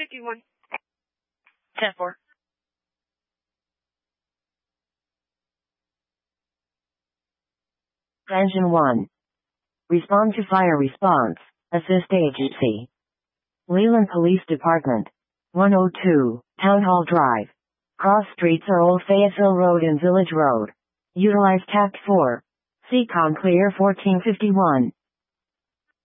51. 10-4. Engine 1. Respond to fire response. Assist agency. Leland Police Department. 102, Town Hall Drive. Cross streets are Old Fayetteville Road and Village Road. Utilize TACT 4. Seacon Clear 1451.